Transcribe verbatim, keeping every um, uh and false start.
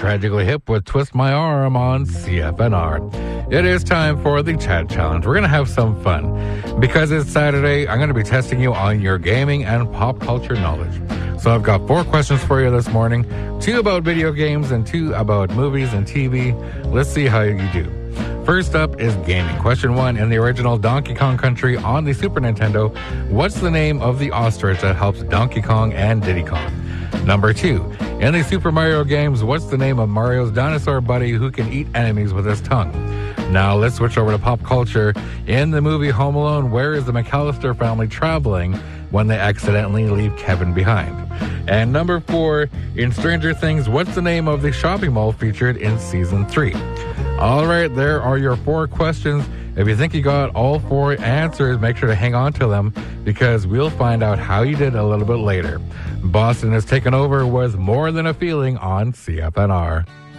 Tragically Hip with Twist My Arm on C F N R. It is time for the Chat Challenge. We're going to have some fun. Because it's Saturday, I'm going to be testing you on your gaming and pop culture knowledge. So I've got four questions for you this morning. Two about video games and two about movies and T V. Let's see how you do. First up is gaming. Question one, in the original Donkey Kong Country on the Super Nintendo, what's the name of the ostrich that helps Donkey Kong and Diddy Kong? Number two, in the Super Mario games, what's the name of Mario's dinosaur buddy who can eat enemies with his tongue? Now let's switch over to pop culture. In the movie Home Alone, where is the McAllister family traveling when they accidentally leave Kevin behind? And number four, in Stranger Things, what's the name of the shopping mall featured in season three? All right, there are your four questions. If you think you got all four answers, make sure to hang on to them because we'll find out how you did a little bit later. Boston has taken over with More Than a Feeling on C F N R.